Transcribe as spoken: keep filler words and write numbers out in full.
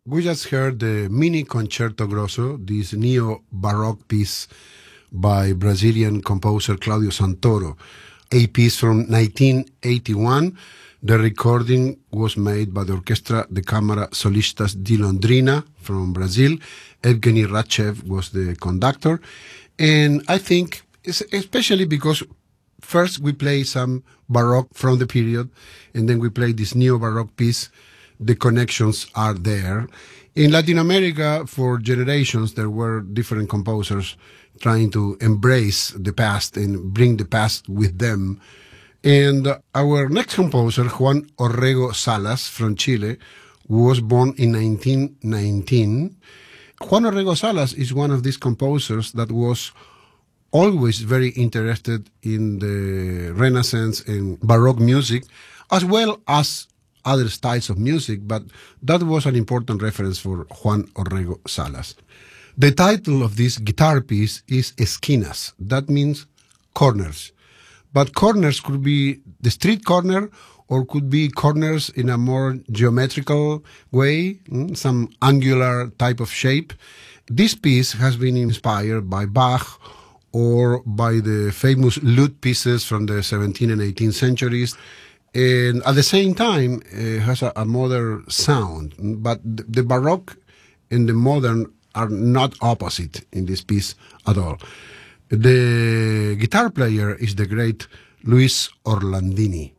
We just heard the Mini Concerto Grosso, this neo-Baroque piece by Brazilian composer Claudio Santoro, a piece from nineteen eighty-one. The recording was made by the Orchestra de Câmara Solistas di Londrina from Brazil. Evgeny Ratchev was the conductor. And I think, especially because first we play some Baroque from the period, and then we play this neo-Baroque piece, the connections are there. In Latin America, for generations, there were different composers trying to embrace the past and bring the past with them. And our next composer, Juan Orrego Salas from Chile, was born in nineteen nineteen. Juan Orrego Salas is one of these composers that was always very interested in the Renaissance and Baroque music, as well as other styles of music, but that was an important reference for Juan Orrego Salas. The title of this guitar piece is Esquinas. That means corners. But corners could be the street corner or could be corners in a more geometrical way, some angular type of shape. This piece has been inspired by Bach or by the famous lute pieces from the seventeenth and eighteenth centuries. And at the same time, it has a, a modern sound. But the, the Baroque and the modern are not opposite in this piece at all. The guitar player is the great Luis Orlandini.